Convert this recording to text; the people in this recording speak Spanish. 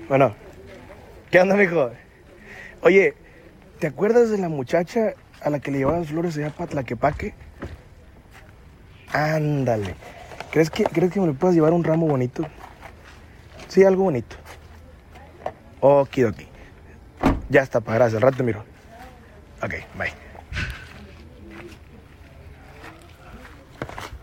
Bueno, ¿qué onda, mijo? Oye, ¿te acuerdas de la muchacha a la que le llevabas flores allá para Tlaquepaque? Ándale. ¿Crees que me le puedas llevar un ramo bonito? Sí, algo bonito. Okidoki. Ya está, pa, gracias. Al rato te miro. Ok, bye.